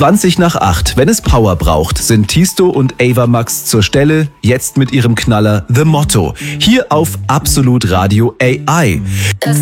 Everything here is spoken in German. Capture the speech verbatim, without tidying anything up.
zwanzig nach acht, wenn es Power braucht, sind Tisto und Ava Max zur Stelle, jetzt mit ihrem Knaller The Motto. Hier auf Absolut Radio A I. Das